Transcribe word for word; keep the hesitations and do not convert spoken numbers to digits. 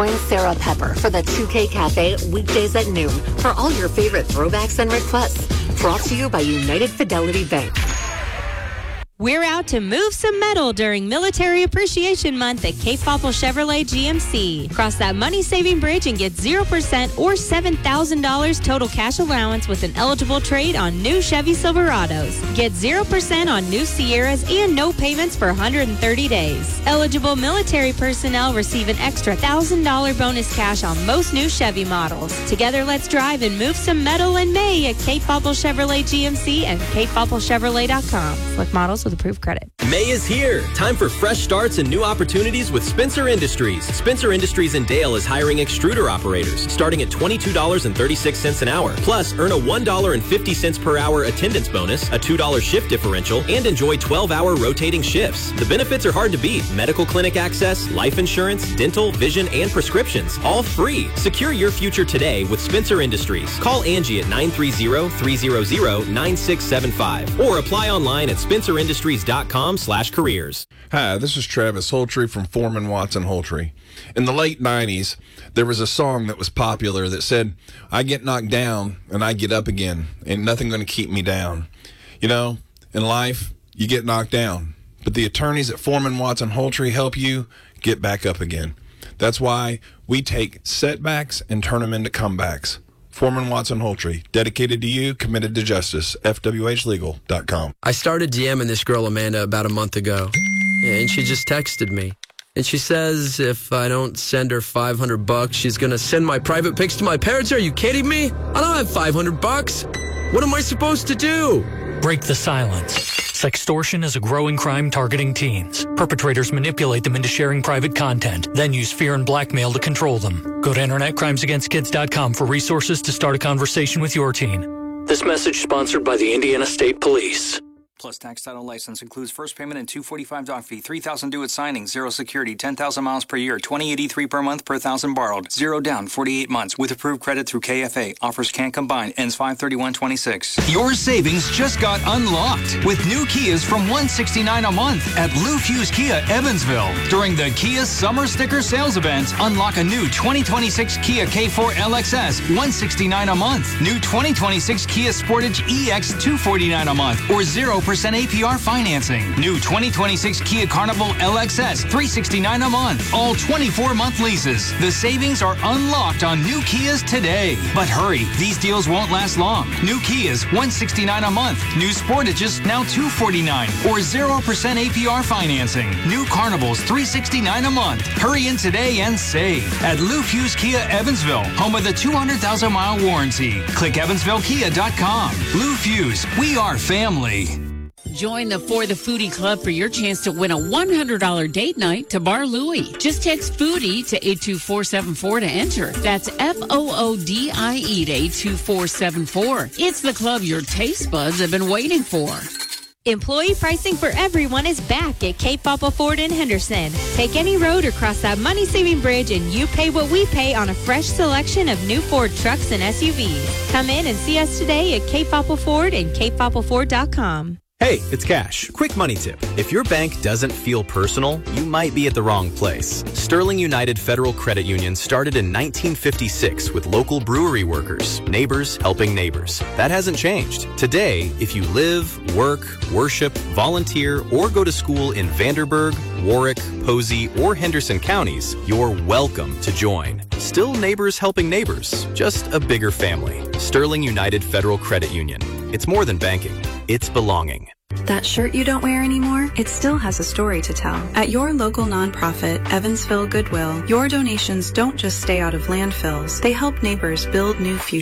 Join Sarah Pepper for the two K Cafe weekdays at noon for all your favorite throwbacks and requests. Brought to you by United Fidelity Bank. We're out to move some metal during Military Appreciation Month at Cape Popple Chevrolet G M C. Cross that money-saving bridge and get zero percent or seven thousand dollars total cash allowance with an eligible trade on new Chevy Silverados. Get zero percent on new Sierras and no payments for one hundred thirty days. Eligible military personnel receive an extra one thousand dollars bonus cash on most new Chevy models. Together, let's drive and move some metal in May at Cape Popple Chevrolet G M C and cape popple chevrolet dot com. Select models with approved credit. May is here. Time for fresh starts and new opportunities with Spencer Industries. Spencer Industries in Dale is hiring extruder operators starting at twenty-two dollars and thirty-six cents an hour. Plus, earn a one dollar and fifty cents per hour attendance bonus, a two dollar shift differential, and enjoy twelve hour rotating shifts. The benefits are hard to beat. Medical clinic access, life insurance, dental, vision, and prescriptions. All free. Secure your future today with Spencer Industries. Call Angie at nine three zero, three zero zero, nine six seven five or apply online at spencer industries dot com slash careers. Hi, this is Travis Holtree from Foreman Watson Holtree. In the late nineties, there was a song that was popular that said, I get knocked down and I get up again. Ain't nothing going to keep me down. You know, in life, you get knocked down, but the attorneys at Foreman Watson Holtree help you get back up again. That's why we take setbacks and turn them into comebacks. Foreman Watson Holtree, dedicated to you, committed to justice. F W H legal dot com. I started DMing this girl, Amanda, about a month ago, and she just texted me. And she says if I don't send her five hundred bucks, she's going to send my private pics to my parents. Are you kidding me? I don't have five hundred bucks. What am I supposed to do? Break the silence. Sextortion is a growing crime targeting teens. Perpetrators manipulate them into sharing private content, then use fear and blackmail to control them. Go to internet crimes against kids dot com for resources to start a conversation with your teen. This message sponsored by the Indiana State Police. Plus tax title license includes first payment and two forty-five doc fee, three thousand due at signing, zero security, ten thousand miles per year, twenty eighty-three per month per thousand borrowed, zero down, forty-eight months with approved credit through K F A. Offers can't combine. Ends five thirty-one twenty-six. Your savings just got unlocked with new Kias from one hundred sixty-nine dollars a month at Lou Fuse Kia Evansville. During the Kia Summer Sticker Sales Event, unlock a new twenty twenty-six Kia K four L X S, one hundred sixty-nine dollars a month. New twenty twenty-six Kia Sportage E X, two hundred forty-nine dollars a month or zero percent A P R financing. New twenty twenty-six Kia Carnival L X S, three hundred sixty-nine dollars a month. All twenty-four month leases. The savings are unlocked on new Kias today. But hurry, these deals won't last long. New Kias, one hundred sixty-nine dollars a month. New Sportages, now two hundred forty-nine dollars or zero percent A P R financing. New Carnivals, three hundred sixty-nine dollars a month. Hurry in today and save at Lou Fuse Kia Evansville, home of the two hundred thousand mile warranty. Click evansville kia dot com. Lou Fuse, we are family. Join the For the Foodie Club for your chance to win a one hundred dollars date night to Bar Louie. Just text Foodie to eight two four seven four to enter. That's F O O D I E to eight two four seven four. It's the club your taste buds have been waiting for. Employee pricing for everyone is back at Cape Popple Ford in Henderson. Take any road or cross that money-saving bridge and you pay what we pay on a fresh selection of new Ford trucks and S U Vs. Come in and see us today at Cape Popple Ford and cape popple ford dot com. Hey, it's Cash. Quick money tip. If your bank doesn't feel personal, you might be at the wrong place. Sterling United Federal Credit Union started in nineteen fifty-six with local brewery workers, neighbors helping neighbors. That hasn't changed. Today, if you live, work, worship, volunteer, or go to school in Vanderburgh, Warwick, Posey, or Henderson counties, you're welcome to join. Still neighbors helping neighbors, just a bigger family. Sterling United Federal Credit Union. It's more than banking. It's belonging. That shirt you don't wear anymore? It still has a story to tell. At your local nonprofit, Evansville Goodwill, your donations don't just stay out of landfills. They help neighbors build new futures.